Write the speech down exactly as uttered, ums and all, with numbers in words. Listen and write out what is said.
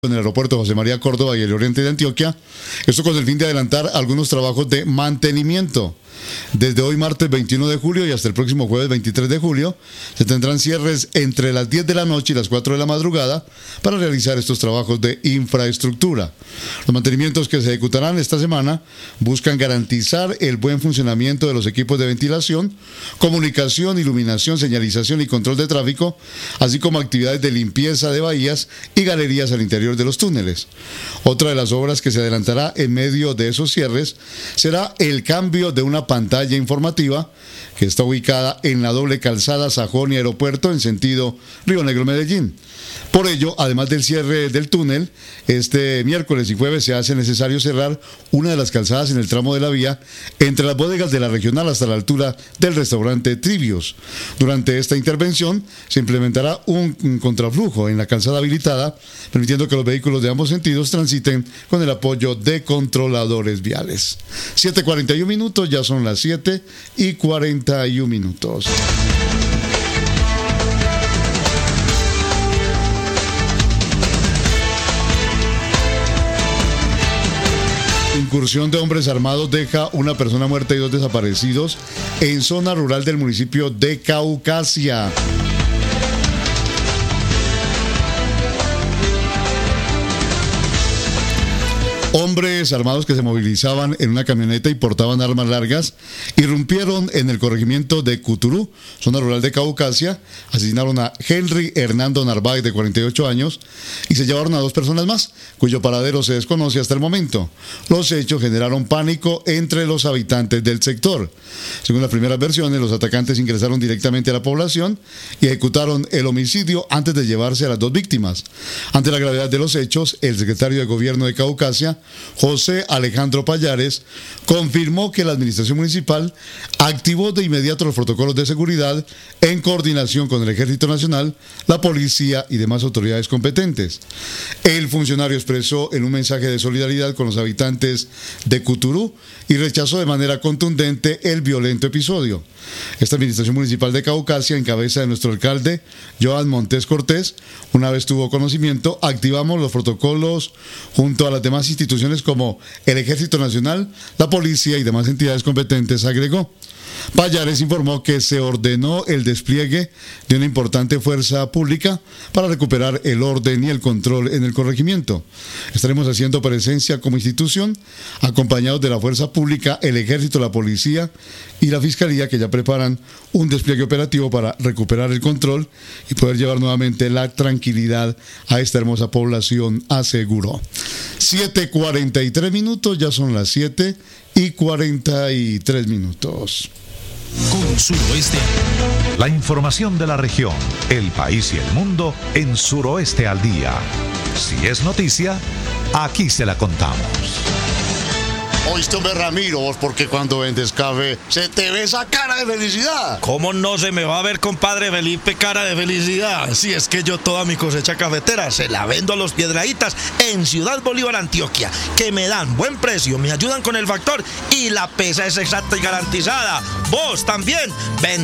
en el aeropuerto José María Córdoba y el oriente de Antioquia, esto con el fin de adelantar algunos trabajos de mantenimiento. Desde hoy martes veintiuno de julio y hasta el próximo jueves veintitrés de julio se tendrán cierres entre las diez de la noche y las cuatro de la madrugada para realizar estos trabajos de infraestructura. Los mantenimientos que se ejecutarán esta semana buscan garantizar el buen funcionamiento de los equipos de ventilación, comunicación, iluminación, señalización y control de tráfico, así como actividades de limpieza de bahías y galerías al interior de los túneles. Otra de las obras que se adelantará en medio de esos cierres será el cambio de una pantalla informativa que está ubicada en la doble calzada Sajonia Aeropuerto en sentido Río Negro-Medellín. Por ello, además del cierre del túnel, este miércoles y jueves se hace necesario cerrar una de las calzadas en el tramo de la vía entre las bodegas de la regional hasta la altura del restaurante Trivios. Durante esta intervención se implementará un, un contraflujo en la calzada habilitada, permitiendo que los vehículos de ambos sentidos transiten con el apoyo de controladores viales. siete cuarenta y uno minutos, ya son las siete y cuarenta y uno minutos. Incursión de hombres armados deja una persona muerta y dos desaparecidos en zona rural del municipio de Caucasia. Hombres armados que se movilizaban en una camioneta y portaban armas largas irrumpieron en el corregimiento de Cuturú, zona rural de Caucasia, asesinaron a Henry Hernando Narváez, de cuarenta y ocho años, y se llevaron a dos personas más, cuyo paradero se desconoce hasta el momento. Los hechos generaron pánico entre los habitantes del sector. Según las primeras versiones, los atacantes ingresaron directamente a la población y ejecutaron el homicidio antes de llevarse a las dos víctimas. Ante la gravedad de los hechos, el secretario de Gobierno de Caucasia, José Alejandro Pallares, confirmó que la administración municipal activó de inmediato los protocolos de seguridad en coordinación con el Ejército Nacional, la policía y demás autoridades competentes. El funcionario expresó en un mensaje de solidaridad con los habitantes de Cuturú y rechazó de manera contundente el violento episodio. Esta administración municipal de Caucasia, en cabeza de nuestro alcalde, Joan Montes Cortés, una vez tuvo conocimiento, activamos los protocolos junto a las demás instituciones como el Ejército Nacional, la policía y demás entidades competentes, agregó. Pallares informó que se ordenó el despliegue de una importante fuerza pública para recuperar el orden y el control en el corregimiento. Estaremos haciendo presencia como institución, acompañados de la fuerza pública, el ejército, la policía y la fiscalía, que ya preparan un despliegue operativo para recuperar el control y poder llevar nuevamente la tranquilidad a esta hermosa población, aseguró. siete cuarenta y tres minutos, ya son las siete y cuarenta y tres minutos. Con Suroeste. La información de la región, el país y el mundo en Suroeste al Día. Si es noticia, aquí se la contamos. Oíste, hombre, Ramiro, vos, porque cuando vendes café se te ve esa cara de felicidad. ¿Cómo no se me va a ver, compadre Felipe, cara de felicidad? Si es que yo toda mi cosecha cafetera se la vendo a los Piedraítas en Ciudad Bolívar, Antioquia, que me dan buen precio, me ayudan con el factor y la pesa es exacta y garantizada. Vos también, ven